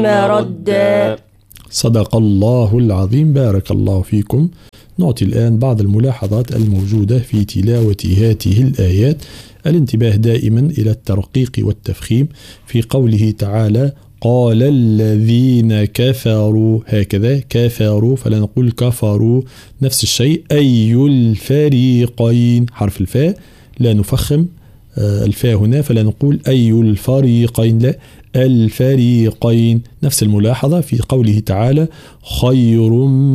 مردا. صدق الله العظيم. بارك الله فيكم. نعطي الآن بعض الملاحظات الموجودة في تلاوة هذه الآيات. الانتباه دائما إلى الترقيق والتفخيم في قوله تعالى قال الذين كفروا، هكذا كفروا فلا نقول كفروا. نفس الشيء أي الفريقين، حرف الفاء لا نفخم الفاء هنا فلا نقول أي الفريقين، لا الفريقين. نفس الملاحظة في قوله تعالى خير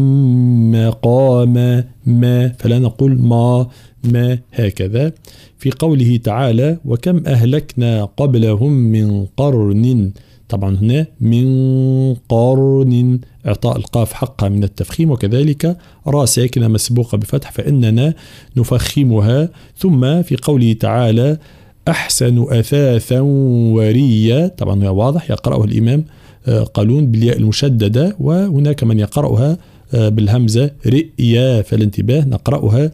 مقام ما فلا نقول ما هكذا. في قوله تعالى وكم أهلكنا قبلهم من قرن، طبعا هنا من قرن إعطاء القاف حقها من التفخيم، وكذلك راء ساكنة مسبوقة بفتح فإننا نفخمها. ثم في قوله تعالى أحسن أثاثا وريا، طبعا هو واضح يقرأه الإمام قالون بالياء المشددة، وهناك من يقرأها بالهمزة رئيا، فالانتباه نقرأها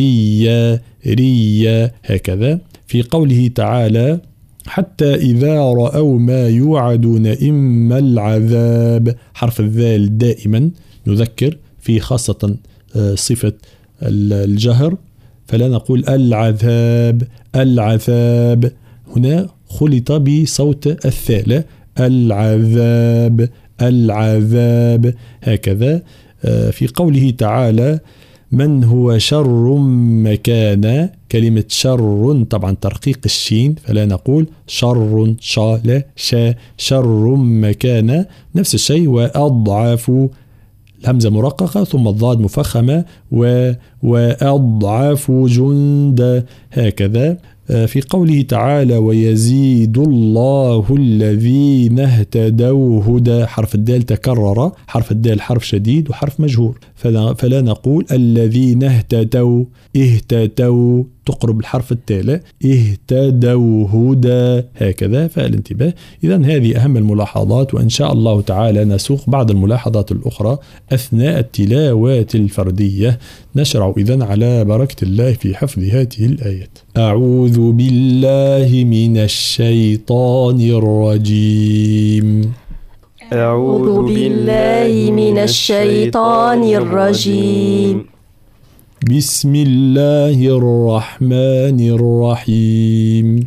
ريا هكذا. في قوله تعالى حتى إذا رأوا ما يوعدون إما العذاب، حرف الذال دائما نذكر في خاصة صفة الجهر فلا نقول العذاب، هنا خلط بصوت الثاء العذاب هكذا. في قوله تعالى من هو شر مكانا، كلمة شر طبعا ترقيق الشين فلا نقول شر لا شر مكانا. نفس الشيء وأضعف الهمزة مرققة ثم الضاد مفخمة وأضعف جند هكذا. في قوله تعالى ويزيد الله الذين اهتدوا هدى، حرف الدال تكرر، حرف الدال حرف شديد وحرف مجهور فلا نقول الذين اهتدوا تقرب الحرف التالي اهتدوا هدى هكذا، فالانتباه. إذن هذه أهم الملاحظات، وإن شاء الله تعالى نسوق بعض الملاحظات الأخرى أثناء التلاوات الفردية. نشرع إذن على بركة الله في حفظ هذه الآيات. أعوذ بالله من الشيطان الرجيم. أعوذ بالله من الشيطان الرجيم. بسم الله الرحمن الرحيم.